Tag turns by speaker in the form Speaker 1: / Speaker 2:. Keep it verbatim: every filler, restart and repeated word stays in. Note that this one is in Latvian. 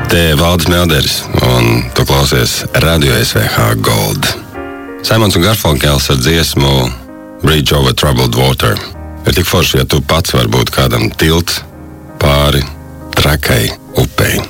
Speaker 1: Te Valdis Melderis, un tu klausies Radio S V H Gold. Simons un Garfunkels ar dziesmu Bridge over Troubled Water. Ir tik forši, ja tu pats var būt kādam tilts pāri trakai upei.